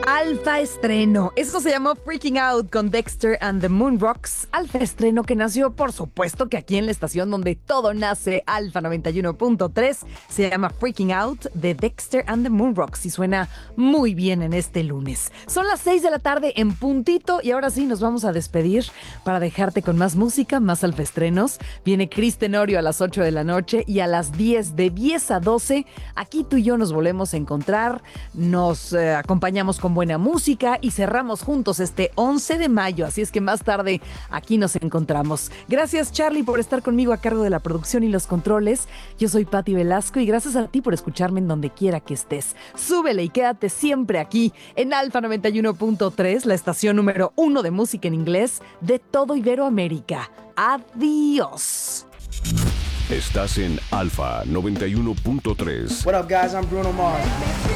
Alfa Estreno. Eso se llamó Freaking Out con Dexter and the Moonrocks. Alfa Estreno que nació, por supuesto, que aquí en la estación donde todo nace, Alfa 91.3, se llama Freaking Out de Dexter and the Moonrocks y suena muy bien en este lunes. Son las 6 de la tarde en puntito y ahora sí nos vamos a despedir para dejarte con más música, más Alfa Estrenos. Viene Cris Tenorio a las 8 de la noche y a las 10, de 10 a 12, aquí tú y yo nos volvemos a encontrar, nos acompañamos con buena música y cerramos juntos este 11 de mayo, así es que más tarde aquí nos encontramos. Gracias, Charlie, por estar conmigo a cargo de la producción y los controles. Yo soy Pati Velasco y gracias a ti por escucharme en donde quiera que estés. Súbele y quédate siempre aquí en Alfa 91.3, la estación número 1 de música en inglés de todo Iberoamérica. Adiós. Estás en Alfa 91.3. What up, guys? I'm Bruno Mars.